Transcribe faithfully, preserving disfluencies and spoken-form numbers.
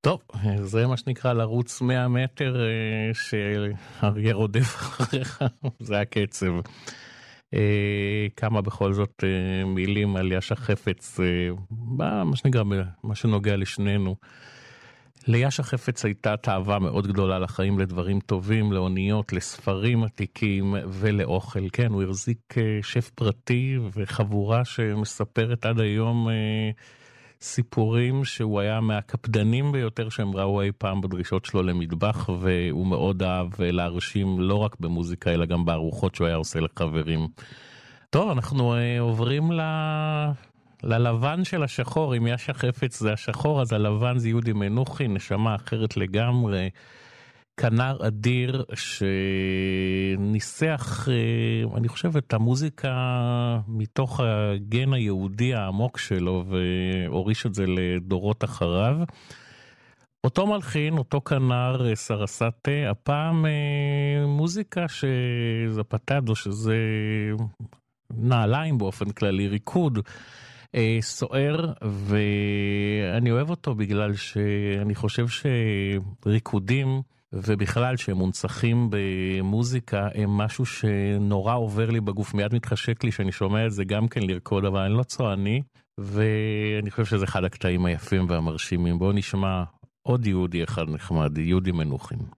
טוב, זה מה שנקרא לרוץ מאה מטר שאריה רודף אחריך, זה הקצב. כמה בכל זאת מילים על יאשה חפץ, מה שנקרא, מה שנוגע לשנינו. ליאשה חפץ הייתה תאווה מאוד גדולה לחיים, לדברים טובים, לאוניות, לספרים עתיקים ולאוכל. כן, הוא הרזיק שף פרטי וחבורה שמספרת עד היום סיפורים שהוא היה מהקפדנים ביותר שהם ראו אי פעם בדרישות שלו למטבח, והוא מאוד אהב להרשים לא רק במוזיקה אלא גם בארוחות שהוא היה עושה לחברים. טוב, אנחנו עוברים ל... ללבן של השחור. אם יאשה חפץ זה השחור, אז הלבן זה יהודי מנוחין, נשמה אחרת לגמרי, כנר אדיר שניסח, אני חושב, את המוזיקה מתוך הגן היהודי העמוק שלו והוריש את זה לדורות אחריו. אותו מלחין, אותו כנר סרסטה, הפעם מוזיקה שזה פטדו, שזה נעליים באופן כללי, ריקוד סוער, ואני אוהב אותו בגלל שאני חושב שריקודים ובכלל שהם מונצחים במוזיקה הם משהו שנורא עובר לי בגוף, מיד מתחשק לי שאני שומע את זה גם כן לרקוד, אבל אני לא צועני, ואני חושב שזה אחד הקטעים היפים והמרשימים. בואו נשמע עוד יהודי אחד נחמד, יהודי מנוחין.